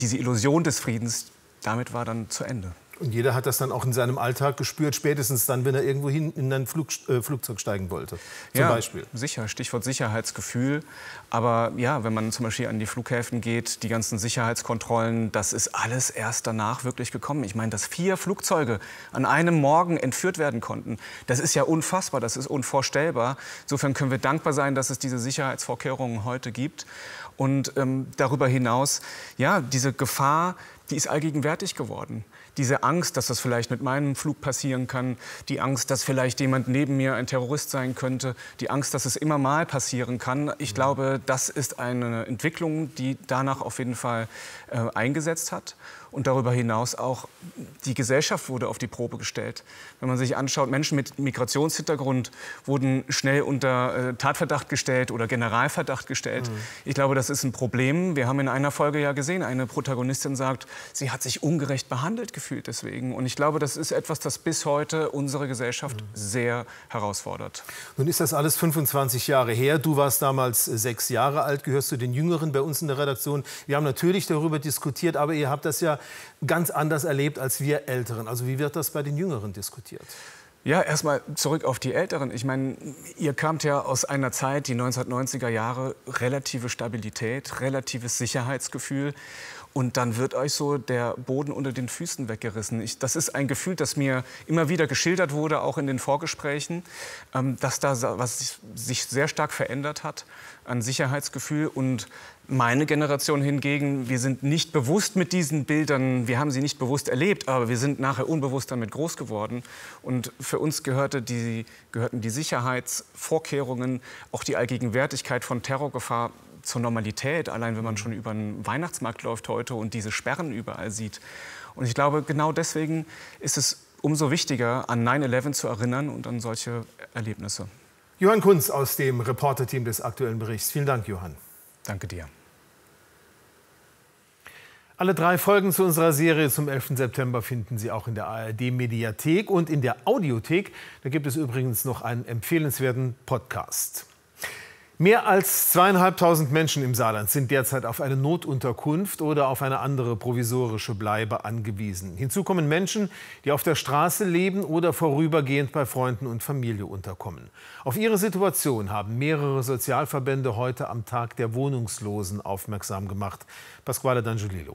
diese Illusion des Friedens, damit war dann zu Ende. Und jeder hat das dann auch in seinem Alltag gespürt, spätestens dann, wenn er irgendwo hin in ein Flugzeug steigen wollte, zum Beispiel. Sicher, Stichwort Sicherheitsgefühl. Aber ja, wenn man zum Beispiel an die Flughäfen geht, die ganzen Sicherheitskontrollen, das ist alles erst danach wirklich gekommen. Ich meine, dass 4 Flugzeuge an einem Morgen entführt werden konnten, das ist ja unfassbar, das ist unvorstellbar. Insofern können wir dankbar sein, dass es diese Sicherheitsvorkehrungen heute gibt. Und darüber hinaus, ja, diese Gefahr, die ist allgegenwärtig geworden. Diese Angst, dass das vielleicht mit meinem Flug passieren kann, die Angst, dass vielleicht jemand neben mir ein Terrorist sein könnte, die Angst, dass es immer mal passieren kann. Ich glaube, das ist eine Entwicklung, die danach auf jeden Fall eingesetzt hat. Und darüber hinaus auch die Gesellschaft wurde auf die Probe gestellt. Wenn man sich anschaut, Menschen mit Migrationshintergrund wurden schnell unter Tatverdacht gestellt oder Generalverdacht gestellt. Ich glaube, das ist ein Problem. Wir haben in einer Folge ja gesehen, eine Protagonistin sagt, sie hat sich ungerecht behandelt gefühlt deswegen. Und ich glaube, das ist etwas, das bis heute unsere Gesellschaft sehr herausfordert. Nun ist das alles 25 Jahre her. Du warst damals 6 Jahre alt, gehörst zu den Jüngeren bei uns in der Redaktion. Wir haben natürlich darüber diskutiert, aber ihr habt das ja ganz anders erlebt als wir Älteren. Also wie wird das bei den Jüngeren diskutiert? Ja, erstmal zurück auf die Älteren. Ich meine, ihr kamt ja aus einer Zeit, die 1990er Jahre, relative Stabilität, relatives Sicherheitsgefühl. Und dann wird euch so der Boden unter den Füßen weggerissen. Das ist ein Gefühl, das mir immer wieder geschildert wurde, auch in den Vorgesprächen, dass da was sich sehr stark verändert hat an Sicherheitsgefühl. Und meine Generation hingegen, wir sind nicht bewusst mit diesen Bildern, wir haben sie nicht bewusst erlebt, aber wir sind nachher unbewusst damit groß geworden. Und für uns gehörten die Sicherheitsvorkehrungen, auch die Allgegenwärtigkeit von Terrorgefahr zur Normalität, allein wenn man schon über einen Weihnachtsmarkt läuft heute und diese Sperren überall sieht. Und ich glaube, genau deswegen ist es umso wichtiger, an 9/11 zu erinnern und an solche Erlebnisse. Johann Kunz aus dem Reporterteam des Aktuellen Berichts. Vielen Dank, Johann. Danke dir. Alle 3 Folgen zu unserer Serie zum 11. September finden Sie auch in der ARD-Mediathek und in der Audiothek. Da gibt es übrigens noch einen empfehlenswerten Podcast. Mehr als 2.500 Menschen im Saarland sind derzeit auf eine Notunterkunft oder auf eine andere provisorische Bleibe angewiesen. Hinzu kommen Menschen, die auf der Straße leben oder vorübergehend bei Freunden und Familie unterkommen. Auf ihre Situation haben mehrere Sozialverbände heute am Tag der Wohnungslosen aufmerksam gemacht. Pasquale D'Angiolillo.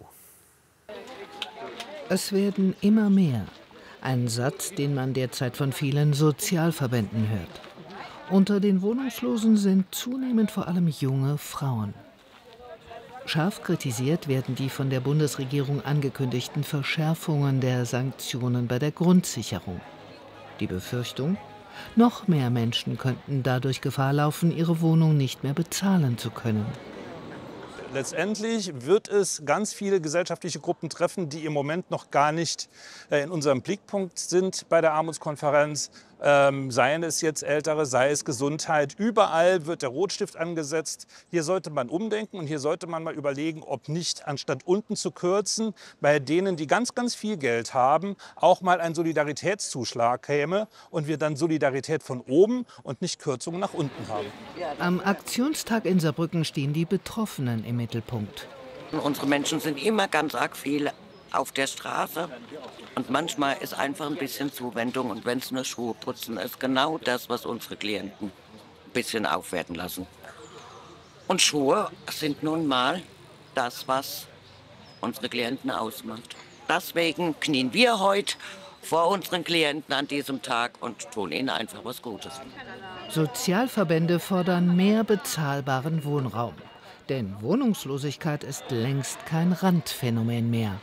Es werden immer mehr. Ein Satz, den man derzeit von vielen Sozialverbänden hört. Unter den Wohnungslosen sind zunehmend vor allem junge Frauen. Scharf kritisiert werden die von der Bundesregierung angekündigten Verschärfungen der Sanktionen bei der Grundsicherung. Die Befürchtung, noch mehr Menschen könnten dadurch Gefahr laufen, ihre Wohnung nicht mehr bezahlen zu können. Letztendlich wird es ganz viele gesellschaftliche Gruppen treffen, die im Moment noch gar nicht in unserem Blickpunkt sind bei der Armutskonferenz. Seien es jetzt Ältere, sei es Gesundheit. Überall wird der Rotstift angesetzt. Hier sollte man umdenken und hier sollte man mal überlegen, ob nicht, anstatt unten zu kürzen, bei denen, die ganz, ganz viel Geld haben, auch mal ein Solidaritätszuschlag käme und wir dann Solidarität von oben und nicht Kürzungen nach unten haben. Am Aktionstag in Saarbrücken stehen die Betroffenen im Mittelpunkt. Unsere Menschen sind immer ganz arg viel auf der Straße und manchmal ist einfach ein bisschen Zuwendung und wenn es nur Schuhe putzen ist, genau das, was unsere Klienten ein bisschen aufwerten lassen. Und Schuhe sind nun mal das, was unsere Klienten ausmacht. Deswegen knien wir heute vor unseren Klienten an diesem Tag und tun ihnen einfach was Gutes. Sozialverbände fordern mehr bezahlbaren Wohnraum. Denn Wohnungslosigkeit ist längst kein Randphänomen mehr.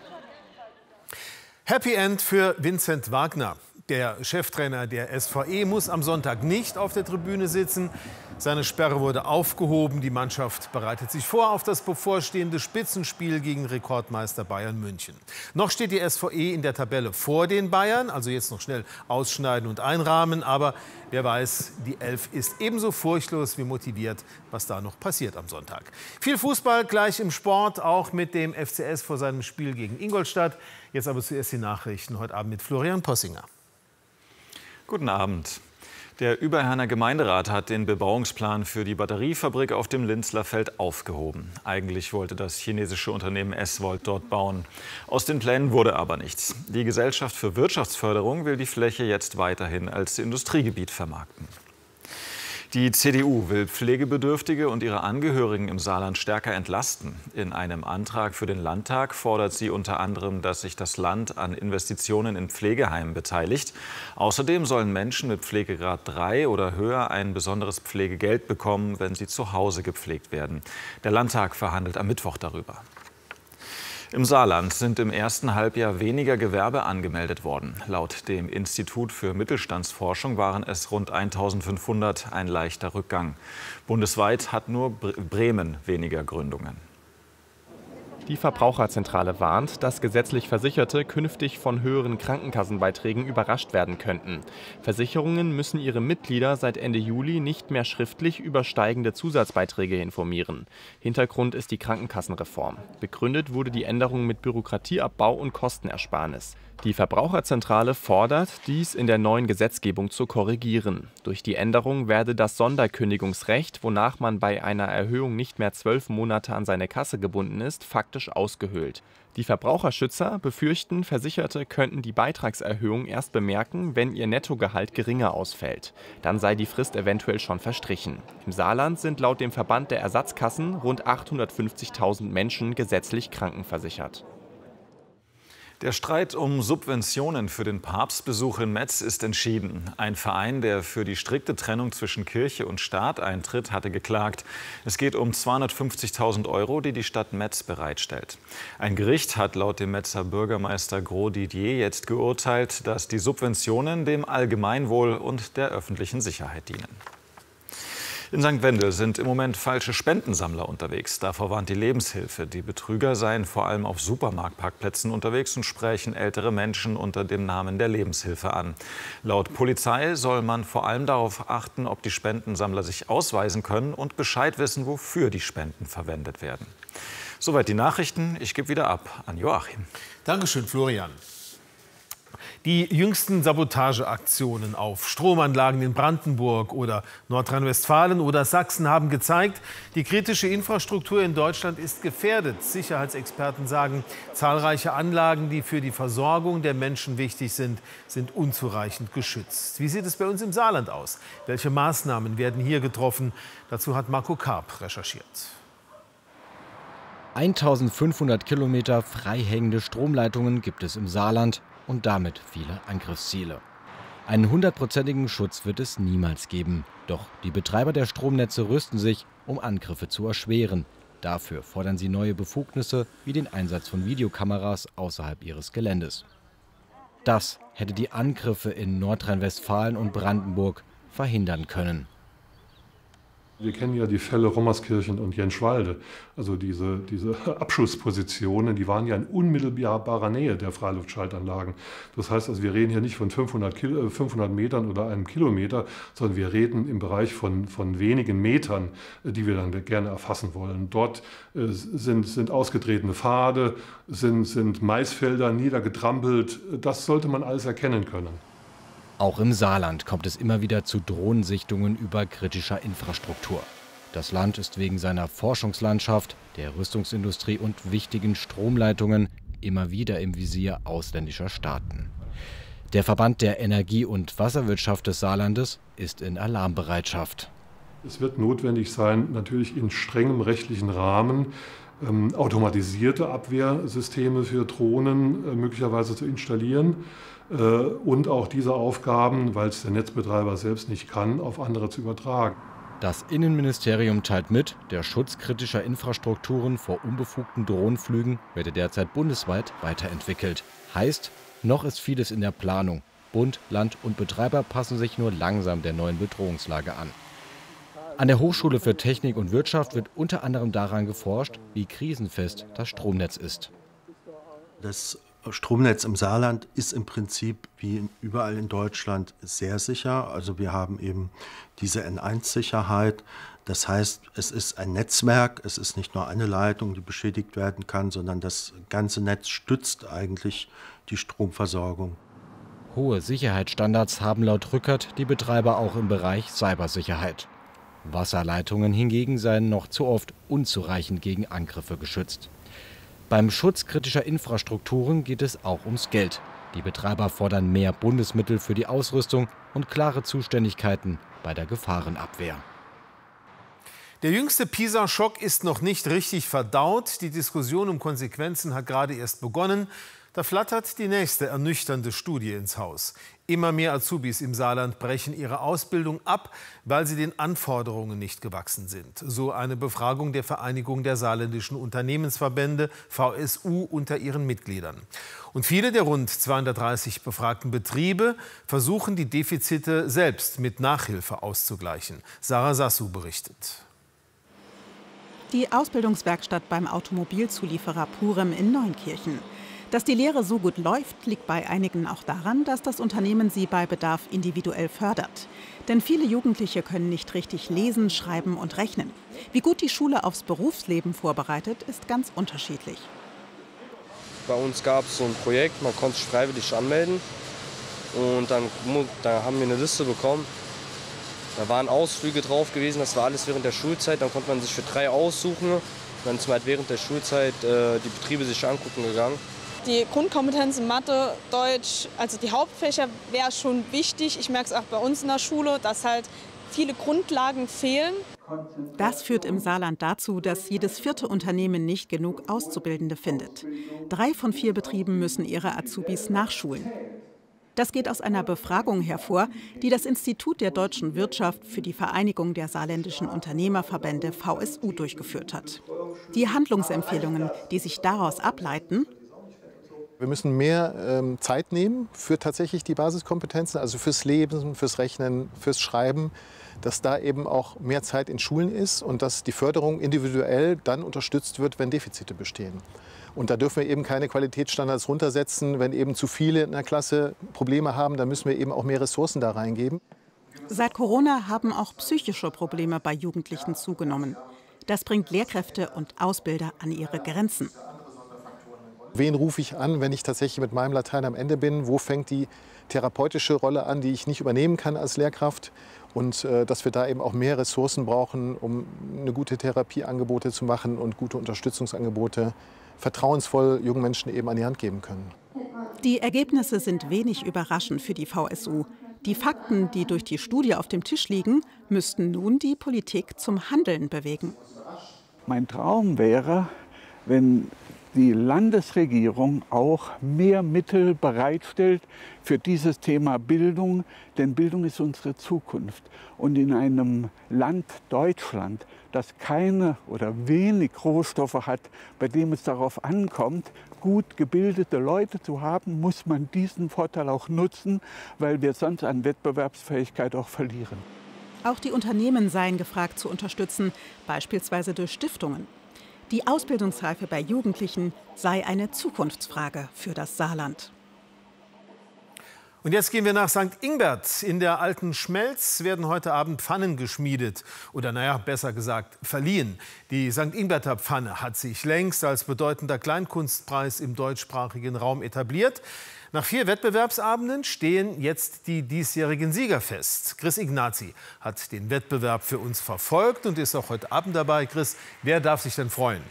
Happy End für Vincent Wagner. Der Cheftrainer der SVE muss am Sonntag nicht auf der Tribüne sitzen. Seine Sperre wurde aufgehoben. Die Mannschaft bereitet sich vor auf das bevorstehende Spitzenspiel gegen Rekordmeister Bayern München. Noch steht die SVE in der Tabelle vor den Bayern, also jetzt noch schnell ausschneiden und einrahmen. Aber wer weiß, die Elf ist ebenso furchtlos wie motiviert, was da noch passiert am Sonntag. Viel Fußball gleich im Sport, auch mit dem FCS vor seinem Spiel gegen Ingolstadt. Jetzt aber zuerst die Nachrichten, heute Abend mit Florian Possinger. Guten Abend. Der Überherner Gemeinderat hat den Bebauungsplan für die Batteriefabrik auf dem Linzler Feld aufgehoben. Eigentlich wollte das chinesische Unternehmen S-Volt dort bauen. Aus den Plänen wurde aber nichts. Die Gesellschaft für Wirtschaftsförderung will die Fläche jetzt weiterhin als Industriegebiet vermarkten. Die CDU will Pflegebedürftige und ihre Angehörigen im Saarland stärker entlasten. In einem Antrag für den Landtag fordert sie unter anderem, dass sich das Land an Investitionen in Pflegeheimen beteiligt. Außerdem sollen Menschen mit Pflegegrad 3 oder höher ein besonderes Pflegegeld bekommen, wenn sie zu Hause gepflegt werden. Der Landtag verhandelt am Mittwoch darüber. Im Saarland sind im ersten Halbjahr weniger Gewerbe angemeldet worden. Laut dem Institut für Mittelstandsforschung waren es rund 1.500, ein leichter Rückgang. Bundesweit hat nur Bremen weniger Gründungen. Die Verbraucherzentrale warnt, dass gesetzlich Versicherte künftig von höheren Krankenkassenbeiträgen überrascht werden könnten. Versicherungen müssen ihre Mitglieder seit Ende Juli nicht mehr schriftlich über steigende Zusatzbeiträge informieren. Hintergrund ist die Krankenkassenreform. Begründet wurde die Änderung mit Bürokratieabbau und Kostenersparnis. Die Verbraucherzentrale fordert, dies in der neuen Gesetzgebung zu korrigieren. Durch die Änderung werde das Sonderkündigungsrecht, wonach man bei einer Erhöhung nicht mehr 12 Monate an seine Kasse gebunden ist, faktisch ausgehöhlt. Die Verbraucherschützer befürchten, Versicherte könnten die Beitragserhöhung erst bemerken, wenn ihr Nettogehalt geringer ausfällt. Dann sei die Frist eventuell schon verstrichen. Im Saarland sind laut dem Verband der Ersatzkassen rund 850.000 Menschen gesetzlich krankenversichert. Der Streit um Subventionen für den Papstbesuch in Metz ist entschieden. Ein Verein, der für die strikte Trennung zwischen Kirche und Staat eintritt, hatte geklagt. Es geht um 250.000 €, die die Stadt Metz bereitstellt. Ein Gericht hat laut dem Metzer Bürgermeister Gros Didier jetzt geurteilt, dass die Subventionen dem Allgemeinwohl und der öffentlichen Sicherheit dienen. In St. Wendel sind im Moment falsche Spendensammler unterwegs. Davor warnt die Lebenshilfe. Die Betrüger seien vor allem auf Supermarktparkplätzen unterwegs und sprechen ältere Menschen unter dem Namen der Lebenshilfe an. Laut Polizei soll man vor allem darauf achten, ob die Spendensammler sich ausweisen können und Bescheid wissen, wofür die Spenden verwendet werden. Soweit die Nachrichten. Ich gebe wieder ab an Joachim. Dankeschön, Florian. Die jüngsten Sabotageaktionen auf Stromanlagen in Brandenburg oder Nordrhein-Westfalen oder Sachsen haben gezeigt, die kritische Infrastruktur in Deutschland ist gefährdet. Sicherheitsexperten sagen, zahlreiche Anlagen, die für die Versorgung der Menschen wichtig sind, sind unzureichend geschützt. Wie sieht es bei uns im Saarland aus? Welche Maßnahmen werden hier getroffen? Dazu hat Marco Karp recherchiert. 1500 Kilometer freihängende Stromleitungen gibt es im Saarland und damit viele Angriffsziele. Einen 100%igen Schutz wird es niemals geben. Doch die Betreiber der Stromnetze rüsten sich, um Angriffe zu erschweren. Dafür fordern sie neue Befugnisse wie den Einsatz von Videokameras außerhalb ihres Geländes. Das hätte die Angriffe in Nordrhein-Westfalen und Brandenburg verhindern können. Wir kennen ja die Fälle Rommerskirchen und Jenschwalde. Also diese Abschusspositionen, die waren ja in unmittelbarer Nähe der Freiluftschaltanlagen. Das heißt, also wir reden hier nicht von 500 Metern oder einem Kilometer, sondern wir reden im Bereich von wenigen Metern, die wir dann gerne erfassen wollen. Dort sind ausgetretene Pfade, sind Maisfelder niedergetrampelt. Das sollte man alles erkennen können. Auch im Saarland kommt es immer wieder zu Drohnensichtungen über kritischer Infrastruktur. Das Land ist wegen seiner Forschungslandschaft, der Rüstungsindustrie und wichtigen Stromleitungen immer wieder im Visier ausländischer Staaten. Der Verband der Energie- und Wasserwirtschaft des Saarlandes ist in Alarmbereitschaft. Es wird notwendig sein, natürlich in strengem rechtlichen Rahmen automatisierte Abwehrsysteme für Drohnen möglicherweise zu installieren. Und auch diese Aufgaben, weil es der Netzbetreiber selbst nicht kann, auf andere zu übertragen. Das Innenministerium teilt mit, der Schutz kritischer Infrastrukturen vor unbefugten Drohnenflügen werde derzeit bundesweit weiterentwickelt. Heißt, noch ist vieles in der Planung. Bund, Land und Betreiber passen sich nur langsam der neuen Bedrohungslage an. An der Hochschule für Technik und Wirtschaft wird unter anderem daran geforscht, wie krisenfest das Stromnetz ist. Das Stromnetz im Saarland ist im Prinzip wie überall in Deutschland sehr sicher. Also wir haben eben diese N1-Sicherheit. Das heißt, es ist ein Netzwerk, es ist nicht nur eine Leitung, die beschädigt werden kann, sondern das ganze Netz stützt eigentlich die Stromversorgung. Hohe Sicherheitsstandards haben laut Rückert die Betreiber auch im Bereich Cybersicherheit. Wasserleitungen hingegen seien noch zu oft unzureichend gegen Angriffe geschützt. Beim Schutz kritischer Infrastrukturen geht es auch ums Geld. Die Betreiber fordern mehr Bundesmittel für die Ausrüstung und klare Zuständigkeiten bei der Gefahrenabwehr. Der jüngste PISA-Schock ist noch nicht richtig verdaut. Die Diskussion um Konsequenzen hat gerade erst begonnen. Da flattert die nächste ernüchternde Studie ins Haus. Immer mehr Azubis im Saarland brechen ihre Ausbildung ab, weil sie den Anforderungen nicht gewachsen sind. So eine Befragung der Vereinigung der saarländischen Unternehmensverbände VSU unter ihren Mitgliedern. Und viele der rund 230 befragten Betriebe versuchen, die Defizite selbst mit Nachhilfe auszugleichen. Sarah Sassu berichtet. Die Ausbildungswerkstatt beim Automobilzulieferer Purem in Neunkirchen. Dass die Lehre so gut läuft, liegt bei einigen auch daran, dass das Unternehmen sie bei Bedarf individuell fördert. Denn viele Jugendliche können nicht richtig lesen, schreiben und rechnen. Wie gut die Schule aufs Berufsleben vorbereitet, ist ganz unterschiedlich. Bei uns gab es so ein Projekt, man konnte sich freiwillig anmelden. Und dann haben wir eine Liste bekommen. Da waren Ausflüge drauf gewesen, das war alles während der Schulzeit. Dann konnte man sich für 3 aussuchen. Dann ist man halt während der Schulzeit die Betriebe sich angucken gegangen. Die Grundkompetenzen Mathe, Deutsch, also die Hauptfächer wäre schon wichtig. Ich merke es auch bei uns in der Schule, dass halt viele Grundlagen fehlen. Das führt im Saarland dazu, dass jedes 4. Unternehmen nicht genug Auszubildende findet. 3 von 4 Betrieben müssen ihre Azubis nachschulen. Das geht aus einer Befragung hervor, die das Institut der deutschen Wirtschaft für die Vereinigung der saarländischen Unternehmerverbände VSU durchgeführt hat. Die Handlungsempfehlungen, die sich daraus ableiten: Wir müssen mehr Zeit nehmen für tatsächlich die Basiskompetenzen, also fürs Lesen, fürs Rechnen, fürs Schreiben, dass da eben auch mehr Zeit in Schulen ist und dass die Förderung individuell dann unterstützt wird, wenn Defizite bestehen. Und da dürfen wir eben keine Qualitätsstandards runtersetzen. Wenn eben zu viele in der Klasse Probleme haben, dann müssen wir eben auch mehr Ressourcen da reingeben. Seit Corona haben auch psychische Probleme bei Jugendlichen zugenommen. Das bringt Lehrkräfte und Ausbilder an ihre Grenzen. Wen rufe ich an, wenn ich tatsächlich mit meinem Latein am Ende bin? Wo fängt die therapeutische Rolle an, die ich nicht übernehmen kann als Lehrkraft? Und dass wir da eben auch mehr Ressourcen brauchen, um eine gute Therapieangebote zu machen und gute Unterstützungsangebote vertrauensvoll jungen Menschen eben an die Hand geben können. Die Ergebnisse sind wenig überraschend für die VSU. Die Fakten, die durch die Studie auf dem Tisch liegen, müssten nun die Politik zum Handeln bewegen. Mein Traum wäre, wenn die Landesregierung auch mehr Mittel bereitstellt für dieses Thema Bildung, denn Bildung ist unsere Zukunft. Und in einem Land Deutschland, das keine oder wenig Rohstoffe hat, bei dem es darauf ankommt, gut gebildete Leute zu haben, muss man diesen Vorteil auch nutzen, weil wir sonst an Wettbewerbsfähigkeit auch verlieren. Auch die Unternehmen seien gefragt zu unterstützen, beispielsweise durch Stiftungen. Die Ausbildungsreife bei Jugendlichen sei eine Zukunftsfrage für das Saarland. Und jetzt gehen wir nach St. Ingbert. In der alten Schmelz werden heute Abend Pfannen geschmiedet. Oder naja, besser gesagt, verliehen. Die St. Ingberter Pfanne hat sich längst als bedeutender Kleinkunstpreis im deutschsprachigen Raum etabliert. Nach 4 Wettbewerbsabenden stehen jetzt die diesjährigen Sieger fest. Chris Ignazi hat den Wettbewerb für uns verfolgt und ist auch heute Abend dabei. Chris, wer darf sich denn freuen?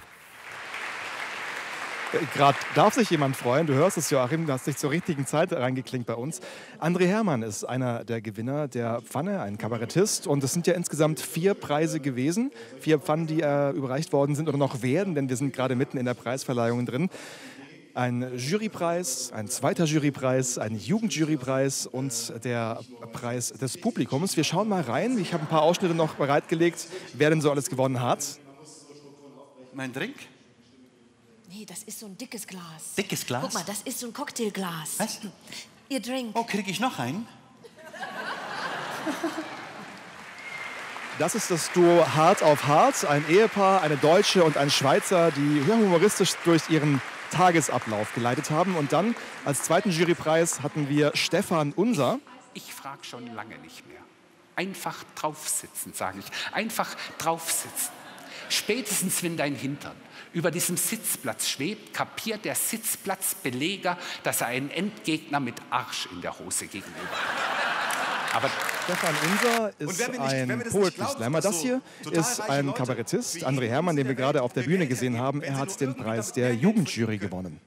Gerade darf sich jemand freuen. Du hörst es, Joachim, du hast dich zur richtigen Zeit reingeklinkt bei uns. André Herrmann ist einer der Gewinner der Pfanne, ein Kabarettist. Und es sind ja insgesamt 4 Preise gewesen. 4 Pfannen, die überreicht worden sind oder noch werden, denn wir sind gerade mitten in der Preisverleihung drin. Ein Jurypreis, ein zweiter Jurypreis, ein Jugendjurypreis und der Preis des Publikums. Wir schauen mal rein. Ich habe ein paar Ausschnitte noch bereitgelegt, wer denn so alles gewonnen hat. Mein Drink? Nee, das ist so ein dickes Glas. Dickes Glas? Guck mal, das ist so ein Cocktailglas. Was? Ihr Drink. Oh, kriege ich noch einen? Das ist das Duo Hart auf Hart, ein Ehepaar, eine Deutsche und ein Schweizer, die humoristisch durch ihren Tagesablauf geleitet haben. Und dann als zweiten Jurypreis hatten wir Stefan Unser. Ich frage schon lange nicht mehr. Einfach draufsitzen, sage ich. Einfach draufsitzen. Spätestens, wenn dein Hintern über diesem Sitzplatz schwebt, kapiert der Sitzplatzbeleger, dass er einen Endgegner mit Arsch in der Hose gegenüber hat. Aber Stefan Unser ist ein Poetry Slammer. Das hier ist ein Kabarettist, André Hermann, den wir gerade auf der Bühne gesehen haben. Er hat den Preis der Jugendjury gewonnen.